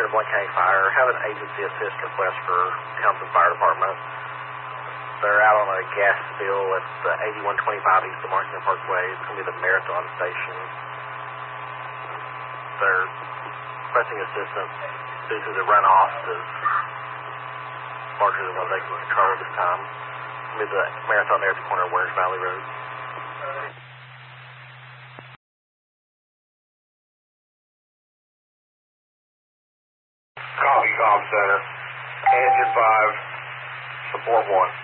here at Blount County Fire. Have an agency assist request for Townsend Fire Department. They're out on a gas spill at the 8125 East of Martin Parkway. It's going to be the Marathon Station. They're requesting assistance due to the runoff is larger than what they can control at this time. It's going to be the Marathon there at the corner of Warriors Valley Road. Copy, comm center. Engine 5, support 1.